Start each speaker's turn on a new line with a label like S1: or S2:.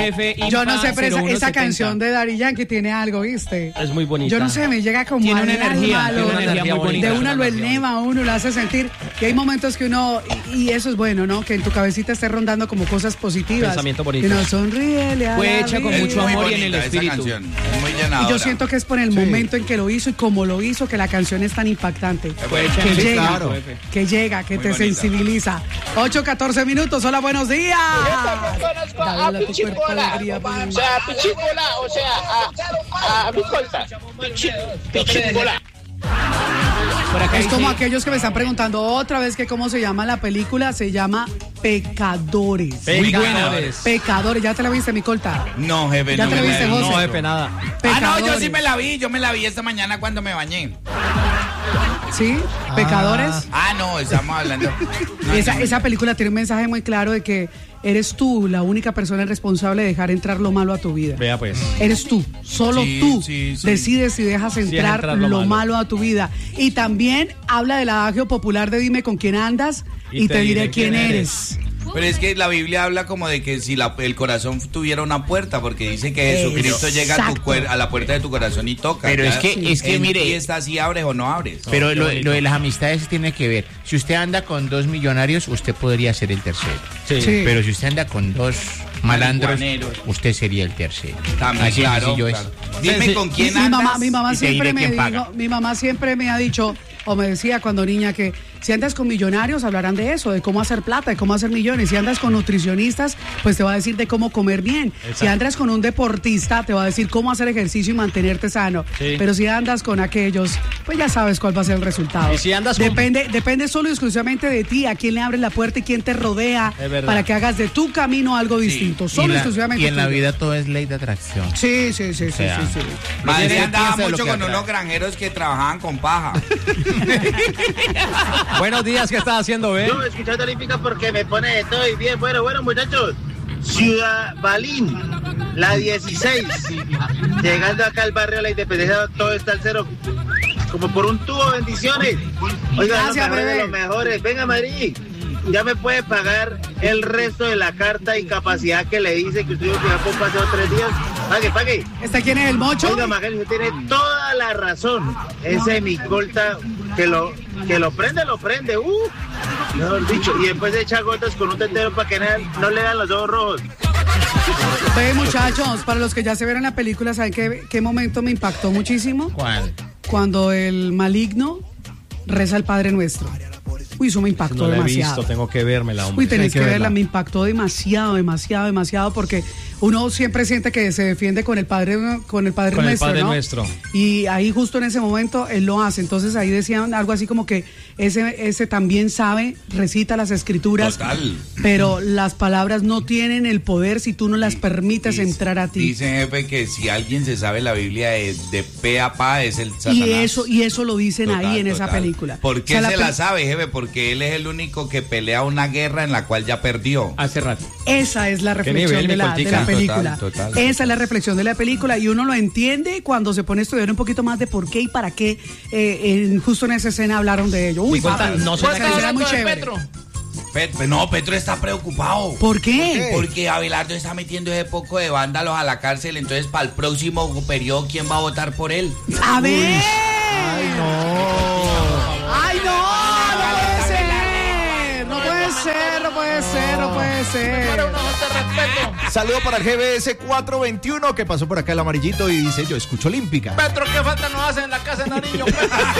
S1: Yo no sé, pero esa canción de Daddy Yankee tiene algo, ¿viste?
S2: Es muy bonita.
S1: Yo no sé, me llega como
S2: tiene una energía muy bonita.
S1: De una lo eleva a uno, lo hace sentir que hay momentos que uno, y eso es bueno, ¿no? Que en tu cabecita esté rondando como cosas positivas.
S2: Pensamiento bonito.
S1: Que nos sonríe,
S2: fue hecha con mucho amor y en el espíritu.
S3: Es muy llenadora.
S1: Y yo siento que es por el momento en que lo hizo y como lo hizo que la canción es tan impactante. Que llega, que te sensibiliza. 8:14 minutos, hola, buenos días.
S4: Conozco a Pichibola, o sea, a mi colta. Pichibola.
S1: Es como aquellos que me están preguntando otra vez que cómo se llama la película. Se llama Pecadores. Pecadores. ¿Ya te la viste, mi colta?
S3: No, jefe,
S1: ¿Ya te la viste, José?
S2: No, jefe, nada.
S1: Pecadores.
S3: No, yo sí me la vi. Yo me la vi esta mañana cuando me bañé.
S1: ¿Sí? ¿Pecadores?
S3: No, estamos hablando.
S1: Esa película tiene un mensaje muy claro de que eres tú la única persona responsable de dejar entrar lo malo a tu vida.
S2: Vea pues.
S1: Eres tú, solo tú decides si dejas entrar lo malo a tu vida. Y también habla del adagio popular de dime con quién andas y te diré quién eres.
S3: Pero es que la Biblia habla como de que si el corazón tuviera una puerta, porque dice que Jesucristo llega a la puerta de tu corazón y toca.
S5: Pero es que mire,
S3: y está si abres o no abres.
S5: Pero lo de las amistades tiene que ver. Si usted anda con 2 millonarios, usted podría ser el tercero.
S1: Sí.
S5: Pero si usted anda con 2 malandros, usted sería el tercero.
S3: También,
S5: así
S3: claro,
S5: yo
S3: claro. Dime con quién andas.
S1: Mi mamá siempre me ha dicho, o me decía cuando niña, que si andas con millonarios hablarán de eso, de cómo hacer plata, de cómo hacer millones. Si andas con nutricionistas, pues te va a decir de cómo comer bien. Exacto. Si andas con un deportista, te va a decir cómo hacer ejercicio y mantenerte sano. Sí. Pero si andas con aquellos, pues ya sabes cuál va a ser el resultado.
S2: Y si andas
S1: depende solo y exclusivamente de ti, a quién le abres la puerta y quién te rodea para que hagas de tu camino algo distinto. Solo exclusivamente.
S5: Y en la vida todo es ley de atracción.
S1: Sí.
S3: Madre andaba mucho con unos granjeros que trabajaban con paja.
S2: Buenos días, ¿qué estás haciendo, Ben?
S4: Yo escuchando Olímpica porque me pone de todo y bien. Bueno, muchachos. Ciudad Balín, la 16. Llegando acá al barrio de la Independencia, todo está al cero. Como por un tubo, bendiciones. Oiga, los mejores de los mejores. Venga, Madrid. Ya me puede pagar el resto de la carta de incapacidad que le dice que usted dijo que va por paseo 3 días. Pague.
S1: ¿Está quién es el mocho?
S4: Oiga, Magali, usted tiene toda la razón. Ese mi colta que lo prende. Mejor dicho. Y después de echar gotas con un tetero para que no le dan los ojos rojos.
S1: Oye, muchachos, para los que ya se vieron la película, ¿saben qué momento me impactó muchísimo?
S5: ¿Cuál?
S1: Cuando el maligno reza al Padre Nuestro. Uy, eso me impactó demasiado.
S2: No la he visto, tengo que vérmela, hombre.
S1: Uy, tenés que verla, me impactó demasiado, porque uno siempre siente que se defiende con el Padre Nuestro. Y ahí justo en ese momento él lo hace. Entonces ahí decían algo así como que ese también sabe, recita las escrituras.
S3: Total.
S1: Pero las palabras no tienen el poder si tú no las permites entrar a ti.
S3: Dice, jefe, que si alguien se sabe la Biblia de pe a pa es el Satanás.
S1: Y eso lo dicen ahí en esa película.
S3: ¿Por qué se la sabe, jefe? Porque él es el único que pelea una guerra en la cual ya perdió.
S2: Hace rato.
S1: Esa es la reflexión de la película.
S3: Total.
S1: Esa es la reflexión de la película y uno lo entiende cuando se pone a estudiar un poquito más de por qué y para qué. Justo en esa escena hablaron de ello. Uy,
S2: no
S1: será muy chévere.
S3: Petro está preocupado.
S1: ¿Por qué?
S3: Porque Abelardo está metiendo ese poco de vándalos a la cárcel. Entonces, para el próximo periodo, ¿quién va a votar por él?
S1: A ver.
S2: Ay, no.
S1: No puede ser.
S6: Saludo para el GBS 421 que pasó por acá el amarillito y dice, yo escucho Olímpica.
S4: Petro, ¿qué falta nos hace en la casa de Nariño?